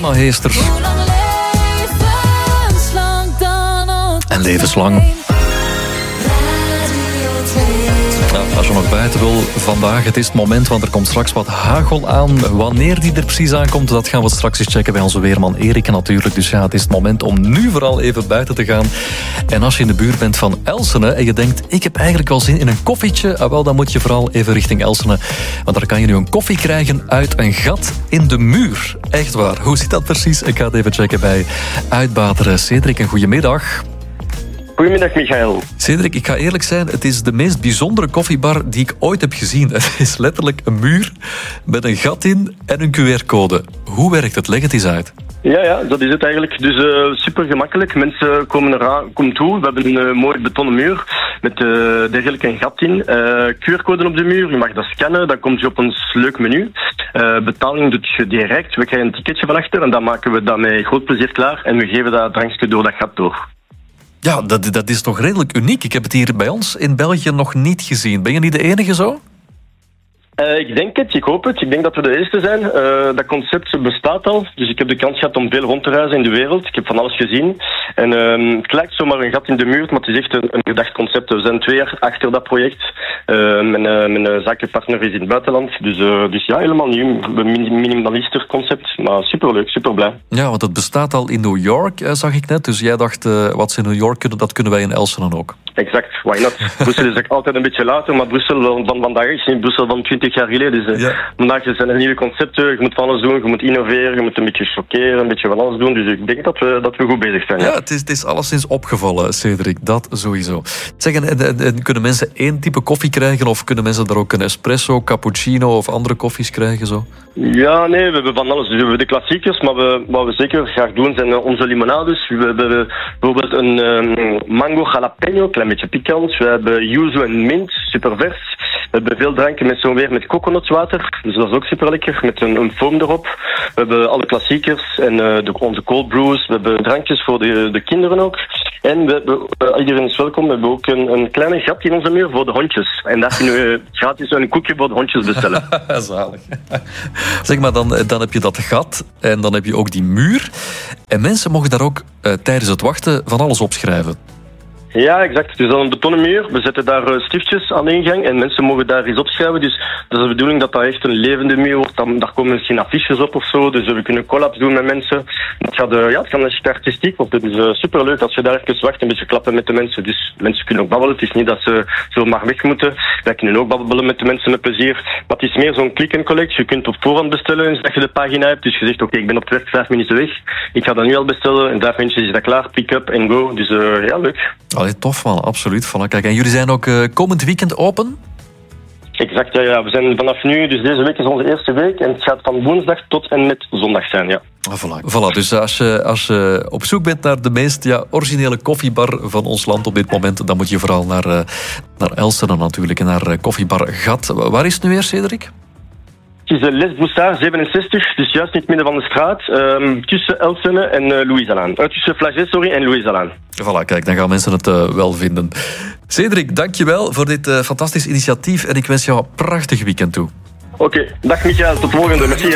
Emma Heester. En levenslang. Nou, als je nog buiten wil vandaag, het is het moment, want er komt straks wat hagel aan. Wanneer die er precies aankomt, dat gaan we straks eens checken bij onze weerman Erik natuurlijk. Dus ja, het is het moment om nu vooral even buiten te gaan. En als je in de buurt bent van Elsene en je denkt, ik heb eigenlijk wel zin in een koffietje, wel, dan moet je vooral even richting Elsene. Want daar kan je nu een koffie krijgen uit een gat in de muur. Echt waar. Hoe zit dat precies? Ik ga het even checken bij uitbater Cedric. Een goedemiddag. Goedemiddag, Michael. Cedric, ik ga eerlijk zijn, het is de meest bijzondere koffiebar die ik ooit heb gezien. Het is letterlijk een muur met een gat in en een QR-code. Hoe werkt het? Leg het eens uit. Ja, dat is het eigenlijk. Dus super gemakkelijk. Mensen komen toe. We hebben een mooie betonnen muur met dergelijke een gat in. QR-code op de muur. Je mag dat scannen. Dan komt je op ons leuk menu. Betaling doet je direct. We krijgen een ticketje van achter en dan maken we dat met groot plezier klaar. En we geven dat drankje door dat gat door. Ja, dat is toch redelijk uniek. Ik heb het hier bij ons in België nog niet gezien. Ben je niet de enige zo? Ik denk het, ik hoop het. Ik denk dat we de eerste zijn. Dat concept bestaat al. Dus ik heb de kans gehad om veel rond te reizen in de wereld. Ik heb van alles gezien. En het lijkt zomaar een gat in de muur, maar het is echt een gedacht concept. We zijn 2 jaar achter dat project. Mijn zakenpartner is in het buitenland. Dus ja, helemaal nieuw. Een minimalister concept. Maar superleuk, super blij. Ja, want het bestaat al in New York, zag ik net. Dus jij dacht, wat ze in New York kunnen, dat kunnen wij in Elsene ook. Exact, why not? Brussel is altijd een beetje later, maar Brussel van vandaag is niet Brussel van 20 jaar geleden. Dus vandaag zijn er nieuwe concepten, je moet van alles doen, je moet innoveren, je moet een beetje chockeren, een beetje van alles doen. Dus ik denk dat we goed bezig zijn. Ja, het is alleszins opgevallen, Cedric, dat sowieso. Zeg, en kunnen mensen 1 type koffie krijgen of kunnen mensen daar ook een espresso, cappuccino of andere koffies krijgen? Zo? Ja, nee, we hebben van alles. We hebben de klassiekers, maar wat we zeker graag doen zijn onze limonades. We hebben bijvoorbeeld een mango jalapeno, klein beetje pikant. We hebben yuzu en mint, super vers. We hebben veel dranken met coconutwater, dus dat is ook super lekker, met een foam erop. We hebben alle klassiekers en onze cold brews. We hebben drankjes voor de kinderen ook. En iedereen is welkom. We hebben ook een kleine gat in onze muur voor de hondjes. En daar kunnen we gratis een koekje voor de hondjes bestellen. Zalig. Zeg maar, dan heb je dat gat en dan heb je ook die muur. En mensen mogen daar ook tijdens het wachten van alles opschrijven. Ja, exact. Het is dan een betonnen muur. We zetten daar stiftjes aan de ingang en mensen mogen daar iets opschrijven. Dus dat is de bedoeling dat dat echt een levende muur wordt. Daar komen misschien affiches op of zo. Dus we kunnen collabs doen met mensen. Het kan echt artistiek worden. Dus superleuk als je daar even wacht, een beetje klappen met de mensen. Dus mensen kunnen ook babbelen. Het is niet dat ze zomaar weg moeten. Wij kunnen ook babbelen met de mensen met plezier. Maar het is meer zo'n click and collect. Je kunt op voorhand bestellen eens dat je de pagina hebt. Dus je zegt, oké, ik ben op het werk 5 minuten weg. Ik ga dat nu al bestellen. In 5 minuutjes is dat klaar. Pick up and go. Dus ja, leuk. Allee, tof man, absoluut. Voilà. Kijk, en jullie zijn ook komend weekend open? Exact, ja. We zijn vanaf nu, dus deze week is onze eerste week en het gaat van woensdag tot en met zondag zijn, ja. Voilà. Dus als je op zoek bent naar de meest originele koffiebar van ons land op dit moment, dan moet je vooral naar Elsene natuurlijk en naar koffiebar Gat. Waar is het nu weer, Cedric? Het is Les Boussards 67, dus juist in het midden van de straat, tussen Elsene en Louis-Alaan. Tussen Flagey, en Louis-Alaan. Voilà, kijk, dan gaan mensen het wel vinden. Cedric, dankjewel voor dit fantastisch initiatief en ik wens jou een prachtig weekend toe. Oké, dag Michael, tot volgende. Merci.